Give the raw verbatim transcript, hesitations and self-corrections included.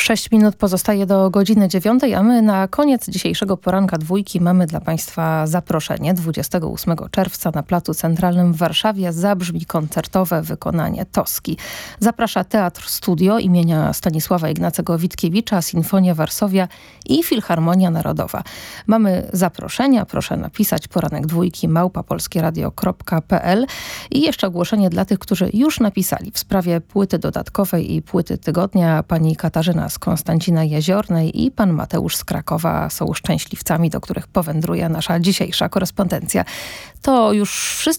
Sześć minut pozostaje do godziny dziewiątej, a my na koniec dzisiejszego poranka dwójki mamy dla Państwa zaproszenie. dwudziestego ósmego czerwca na Placu Centralnym w Warszawie zabrzmi koncertowe wykonanie Toski. Zaprasza Teatr Studio imienia Stanisława Ignacego Witkiewicza, Sinfonia Varsovia i Filharmonia Narodowa. Mamy zaproszenia, proszę napisać poranek dwójki małpa polskieradio kropka pe el i jeszcze ogłoszenie dla tych, którzy już napisali w sprawie płyty dodatkowej i płyty tygodnia. Pani Katarzyna z Konstancina Jeziornej i pan Mateusz z Krakowa są szczęśliwcami, do których powędruje nasza dzisiejsza korespondencja. To już wszystko.